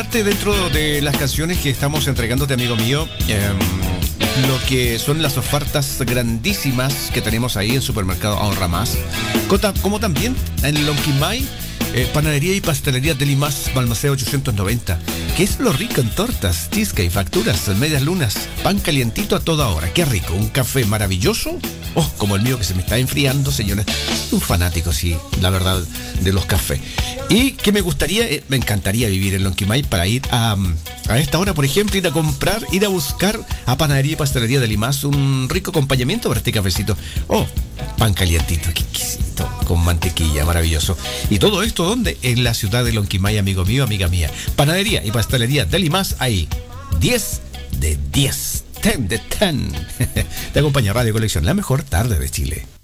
Dentro de las canciones que estamos entregándote, amigo mío, lo que son las ofertas grandísimas que tenemos ahí en Supermercado Ahorra Más, como también en Lonquimay, Panadería y Pastelería de Limas, Balmaceda 890, que es lo rico en tortas, cheesecake, facturas, medias lunas, pan calientito a toda hora. Qué rico, un café maravilloso, como el mío que se me está enfriando, señores. Un fanático, sí, la verdad, de los cafés. Y que me encantaría vivir en Lonquimay para ir a esta hora, por ejemplo, ir a buscar a Panadería y Pastelería de Limas un rico acompañamiento para este cafecito. Pan calientito, exquisito, con mantequilla, maravilloso. Y todo esto, ¿dónde? En la ciudad de Lonquimay, amigo mío, amiga mía. Panadería y Pastelería de Limas, ahí. 10 de 10. 10 de 10. Te acompaña Radio Colección, la mejor tarde de Chile.